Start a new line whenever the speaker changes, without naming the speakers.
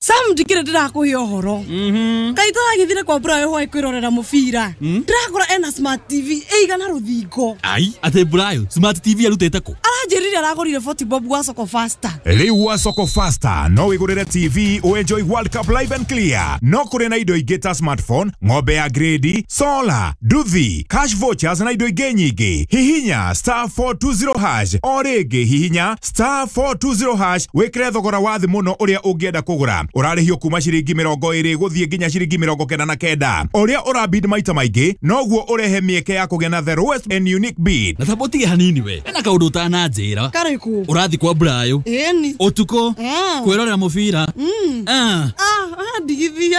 Sam ndikire ndirakuhe uhoro. Kaita githire kwa Brayo hwa kwirorera mubira. Ndirakora ena Smart TV eigana ruthingo.
Ai, ate Brayo, Smart TV arutete ko.
Aranjirire aragorire 40 bob wa Soko Faster.
Riu wa Soko Faster no wigurire TV o enjoy World Cup live and clear. No kure na indo igeta smartphone, ng'ombe ya grade, solar, duthi, cash vouchers na indo ingi nyingi. Hihinya *420# o ringi hihinya *420# wikire thogora wa thi muno uria ungienda kugura. Urarihio kuma ciringi 20 guthie nginya ciringi 99. Uria urabid maita maingi noguo urehe mieke ya kugena the lowest and unique bid.
Na thabotige hanini we. Ena kaundu utananjira.
Kariku.
Urathi kwa Brayo.
Eni.
Utuko. Kwirorera mubira.
Ndigithia.